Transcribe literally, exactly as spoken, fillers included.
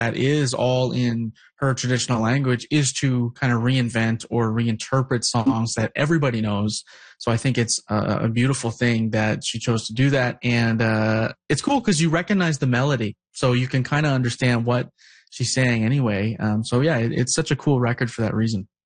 that is all in her traditional language is to kind of reinvent or reinterpret songs that everybody knows. So I think it's a, a beautiful thing that she chose to do that. And uh, it's cool because you recognize the melody. So you can kind of understand what she's saying anyway. Um, so yeah, it, it's such a cool record for that reason.